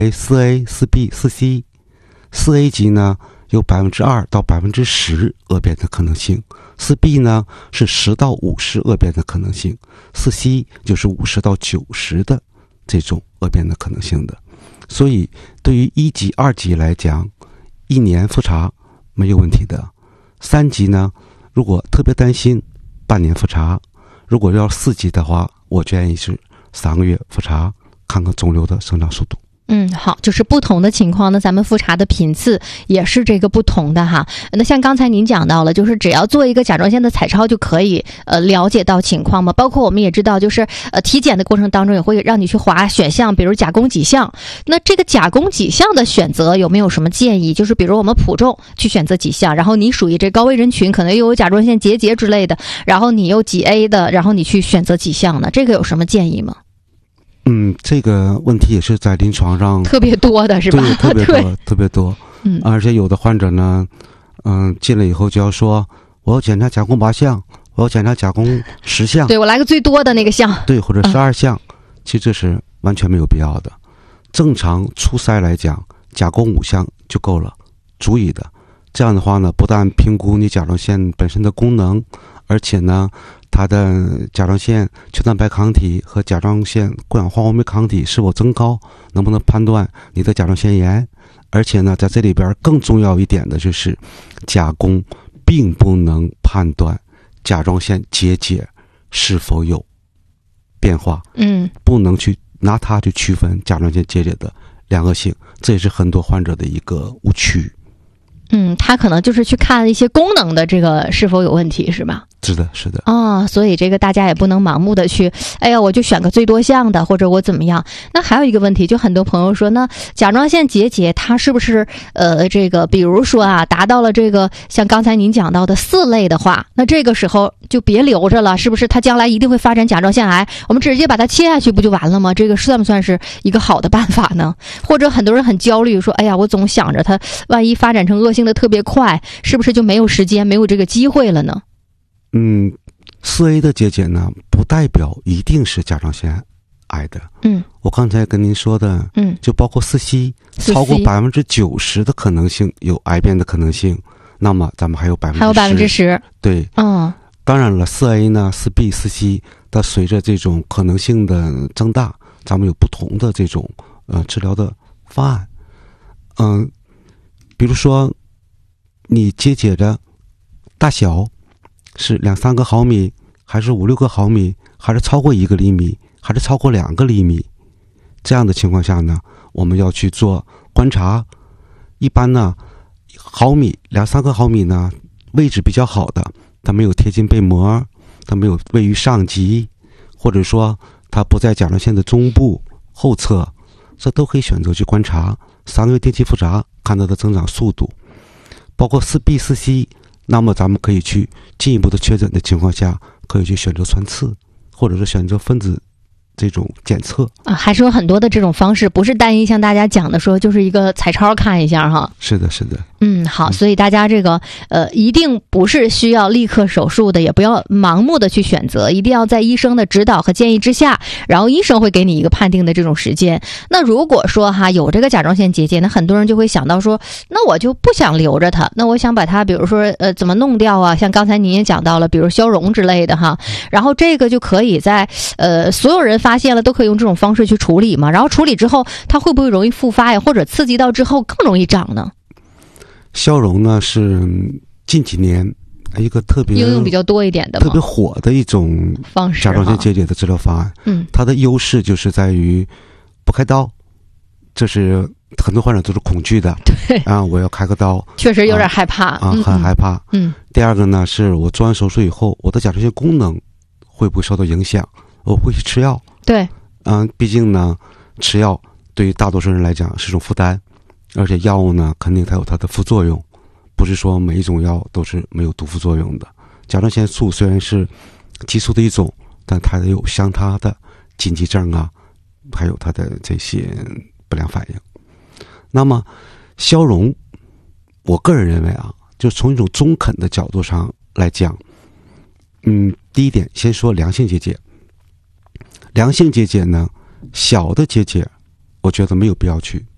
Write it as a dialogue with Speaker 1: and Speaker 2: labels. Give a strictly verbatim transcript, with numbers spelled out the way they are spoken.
Speaker 1: 四 A、四 B、四 C。四 A 级呢有百分之二到百分之十恶变的可能性，四 B 呢是十到五十恶变的可能性，四 C 就是五十到九十的这种恶变的可能性的。所以对于一级、二级来讲，一年复查没有问题的。三级呢，如果特别担心，半年复查；如果要四级的话，我建议是三个月复查，看看肿瘤的生长速度。
Speaker 2: 嗯，好，就是不同的情况呢，咱们复查的频次也是这个不同的哈。那像刚才您讲到了，就是只要做一个甲状腺的彩超就可以呃了解到情况嘛。包括我们也知道，就是呃体检的过程当中也会让你去划选项，比如甲功几项。那这个甲功几项的选择有没有什么建议？就是比如我们普重去选择几项，然后你属于这高危人群，可能又有甲状腺结节之类的，然后你又几 A 的，然后你去选择几项呢？这个有什么建议吗？
Speaker 1: 嗯，这个问题也是在临床上
Speaker 2: 特别多的是吧？
Speaker 1: 对，特别多，特别多。嗯，而且有的患者呢，嗯，进来以后就要说，我要检查甲功八项，我要检查甲功十项，
Speaker 2: 对，我来个最多的那个项，
Speaker 1: 对，或者十二项，嗯，其实这是完全没有必要的。正常初筛来讲，甲功五项就够了，足以的。这样的话呢，不但评估你甲状腺本身的功能，而且呢，它的甲状腺球蛋白抗体和甲状腺过氧化活酶抗体是否增高，能不能判断你的甲状腺炎。而且呢，在这里边更重要一点的就是，甲功并不能判断甲状腺结节是否有变化，
Speaker 2: 嗯，
Speaker 1: 不能去拿它去区分甲状腺结节的两个性，这也是很多患者的一个误区。
Speaker 2: 嗯，他可能就是去看一些功能的这个是否有问题，是吧？
Speaker 1: 是的，是的。
Speaker 2: 哦，所以这个大家也不能盲目的去，哎呀，我就选个最多项的，或者我怎么样。那还有一个问题，就很多朋友说，那甲状腺结节它是不是呃这个，比如说啊，达到了这个像刚才您讲到的四类的话，那这个时候就别留着了，是不是？它将来一定会发展甲状腺癌，我们直接把它切下去不就完了吗？这个算不算是一个好的办法呢？或者很多人很焦虑，说，哎呀，我总想着它万一发展成恶性的特别快，是不是就没有时间，没有这个机会了呢？
Speaker 1: 嗯，四 A 的结节呢，不代表一定是甲状腺癌的。
Speaker 2: 嗯，
Speaker 1: 我刚才跟您说的，嗯，就包括四 C， 超过百分之九十的可能性有癌变的可能性，那么咱们还有百分之十，
Speaker 2: 还有百分之十，
Speaker 1: 对，
Speaker 2: 嗯，当
Speaker 1: 然了，四 A 呢、四 B、四 C， 它随着这种可能性的增大，咱们有不同的这种呃治疗的方案。嗯、呃，比如说你结节的大小是两三个毫米，还是五六个毫米，还是超过一个厘米，还是超过两个厘米？这样的情况下呢，我们要去做观察。一般呢，毫米两三个毫米呢，位置比较好的，它没有贴近被膜，它没有位于上极，或者说它不在甲状腺的中部后侧，这都可以选择去观察。三个月定期复查，看它的增长速度。包括四 B、四 C。那么咱们可以去进一步的确诊的情况下，可以去选择穿刺，或者是选择分子这种检测
Speaker 2: 啊，还是有很多的这种方式，不是单一像大家讲的说就是一个彩超看一下哈。
Speaker 1: 是的，是的。
Speaker 2: 嗯，好，所以大家这个呃，一定不是需要立刻手术的，也不要盲目的去选择，一定要在医生的指导和建议之下，然后医生会给你一个判定的这种时间。那如果说哈有这个甲状腺结节，那很多人就会想到说，那我就不想留着它，那我想把它，比如说呃怎么弄掉啊？像刚才您也讲到了，比如消融之类的哈，然后这个就可以在呃所有人发现了都可以用这种方式去处理嘛。然后处理之后，它会不会容易复发呀？或者刺激到之后更容易长呢？
Speaker 1: 消融呢是近几年一个特别
Speaker 2: 应用比较多一点的
Speaker 1: 特别火的一种
Speaker 2: 方式，
Speaker 1: 甲状腺结节的治疗方案。
Speaker 2: 嗯，
Speaker 1: 它的优势就是在于不开刀，这是很多患者都是恐惧的。
Speaker 2: 对
Speaker 1: 啊，我要开个刀，
Speaker 2: 确实有点害怕
Speaker 1: 啊，嗯、很害怕。
Speaker 2: 嗯。
Speaker 1: 第二个呢，是我做完手术以后，我的甲状腺功能会不会受到影响？我会去吃药。
Speaker 2: 对。
Speaker 1: 嗯，毕竟呢，吃药对于大多数人来讲是一种负担。而且药物呢，肯定它有它的副作用，不是说每一种药都是没有毒副作用的。甲状腺素虽然是激素的一种，但它也有像它的禁忌症啊，还有它的这些不良反应。那么消融，我个人认为啊，就从一种中肯的角度上来讲，嗯，第一点先说良性结节。良性结节呢，小的结节，我觉得没有必要去